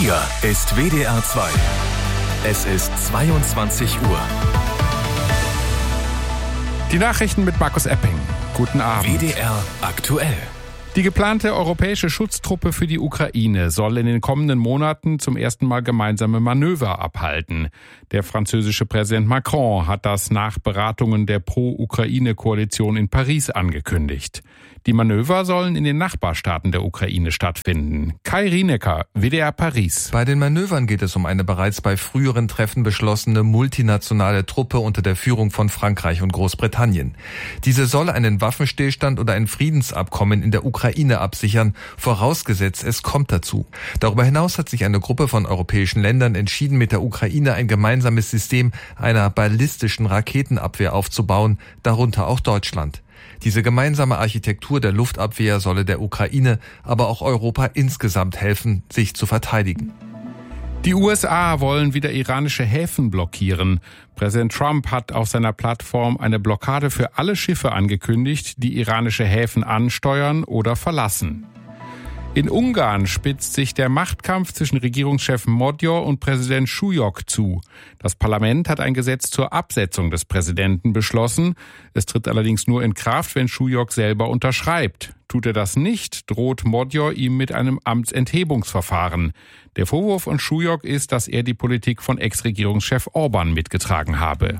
Hier ist WDR 2. Es ist 22 Uhr. Die Nachrichten mit Markus Epping. Guten Abend. WDR aktuell. Die geplante europäische Schutztruppe für die Ukraine soll in den kommenden Monaten zum ersten Mal gemeinsame Manöver abhalten. Der französische Präsident Macron hat das nach Beratungen der Pro-Ukraine-Koalition in Paris angekündigt. Die Manöver sollen in den Nachbarstaaten der Ukraine stattfinden. Kai Rienecker, WDR Paris. Bei den Manövern geht es um eine bereits bei früheren Treffen beschlossene multinationale Truppe unter der Führung von Frankreich und Großbritannien. Diese soll einen Waffenstillstand oder ein Friedensabkommen in der Ukraine absichern, vorausgesetzt es kommt dazu. Darüber hinaus hat sich eine Gruppe von europäischen Ländern entschieden, mit der Ukraine ein gemeinsames System einer ballistischen Raketenabwehr aufzubauen, darunter auch Deutschland. Diese gemeinsame Architektur der Luftabwehr solle der Ukraine, aber auch Europa insgesamt helfen, sich zu verteidigen. Die USA wollen wieder iranische Häfen blockieren. Präsident Trump hat auf seiner Plattform eine Blockade für alle Schiffe angekündigt, die iranische Häfen ansteuern oder verlassen. In Ungarn spitzt sich der Machtkampf zwischen Regierungschef Magyar und Präsident Šujok zu. Das Parlament hat ein Gesetz zur Absetzung des Präsidenten beschlossen. Es tritt allerdings nur in Kraft, wenn Šujok selber unterschreibt. Tut er das nicht, droht Magyar ihm mit einem Amtsenthebungsverfahren. Der Vorwurf an Šujok ist, dass er die Politik von Ex-Regierungschef Orban mitgetragen habe.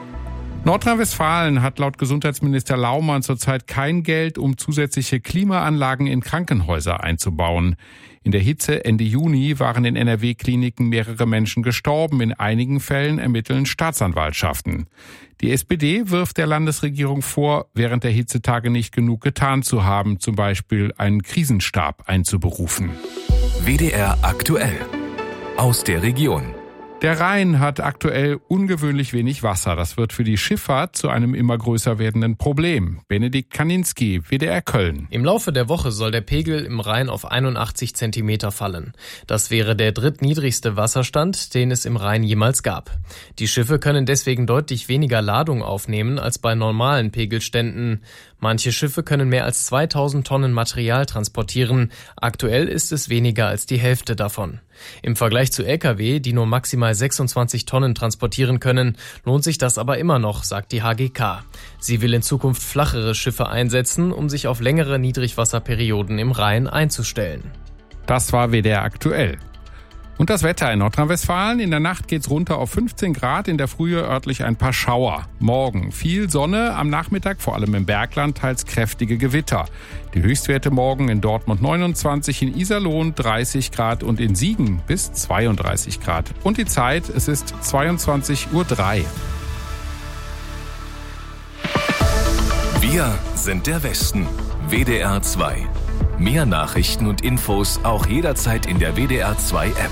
Nordrhein-Westfalen hat laut Gesundheitsminister Laumann zurzeit kein Geld, um zusätzliche Klimaanlagen in Krankenhäuser einzubauen. In der Hitze Ende Juni waren in NRW-Kliniken mehrere Menschen gestorben. In einigen Fällen ermitteln Staatsanwaltschaften. Die SPD wirft der Landesregierung vor, während der Hitzetage nicht genug getan zu haben, zum Beispiel einen Krisenstab einzuberufen. WDR aktuell. Aus der Region. Der Rhein hat aktuell ungewöhnlich wenig Wasser. Das wird für die Schifffahrt zu einem immer größer werdenden Problem. Benedikt Kaninski, WDR Köln. Im Laufe der Woche soll der Pegel im Rhein auf 81 Zentimeter fallen. Das wäre der drittniedrigste Wasserstand, den es im Rhein jemals gab. Die Schiffe können deswegen deutlich weniger Ladung aufnehmen als bei normalen Pegelständen. Manche Schiffe können mehr als 2000 Tonnen Material transportieren. Aktuell ist es weniger als die Hälfte davon. Im Vergleich zu Lkw, die nur maximal 26 Tonnen transportieren können, lohnt sich das aber immer noch, sagt die HGK. Sie will in Zukunft flachere Schiffe einsetzen, um sich auf längere Niedrigwasserperioden im Rhein einzustellen. Das war WDR aktuell. Und das Wetter in Nordrhein-Westfalen. In der Nacht geht's runter auf 15 Grad, in der Frühe örtlich ein paar Schauer. Morgen viel Sonne, am Nachmittag vor allem im Bergland teils kräftige Gewitter. Die Höchstwerte morgen in Dortmund 29, in Iserlohn 30 Grad und in Siegen bis 32 Grad. Und die Zeit, es ist 22:03 Uhr. Wir sind der Westen. WDR 2. Mehr Nachrichten und Infos auch jederzeit in der WDR 2 App.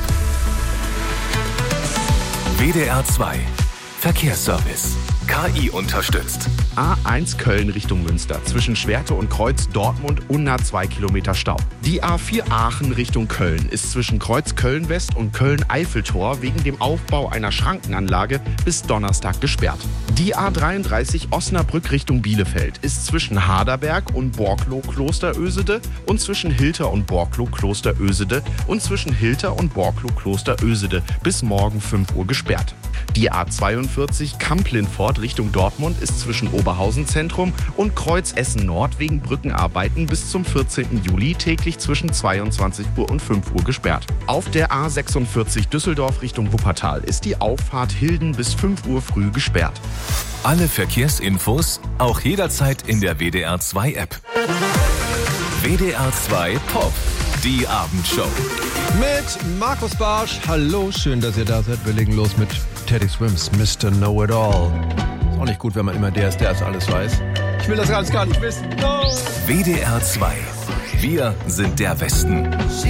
WDR 2. Verkehrsservice. KI unterstützt. A1 Köln Richtung Münster. Zwischen Schwerte und Kreuz Dortmund unter 2 Kilometer Stau. Die A4 Aachen Richtung Köln ist zwischen Kreuz Köln-West und Köln-Eiffeltor wegen dem Aufbau einer Schrankenanlage bis Donnerstag gesperrt. Die A33 Osnabrück Richtung Bielefeld ist zwischen Harderberg und Borklow-Klosterösede und zwischen Hilter und Borklow-Klosterösede und zwischen Hilter und Borklow-Klosterösede bis morgen 5 Uhr gesperrt. Die A42 Kamp-Lindfort Richtung Dortmund ist zwischen Oberhausen Zentrum und Kreuz Essen Nord wegen Brückenarbeiten bis zum 14. Juli täglich zwischen 22 Uhr und 5 Uhr gesperrt. Auf der A46 Düsseldorf Richtung Wuppertal ist die Auffahrt Hilden bis 5 Uhr früh gesperrt. Alle Verkehrsinfos auch jederzeit in der WDR 2 App. WDR 2 Pop, die Abendshow. Mit Markus Barsch. Hallo, schön, dass ihr da seid. Wir legen los mit Teddy Swims, Mr. Know-It-All. Ist auch nicht gut, wenn man immer der ist, der alles weiß. Ich will das alles gar nicht wissen. No. WDR 2. Wir sind der Westen.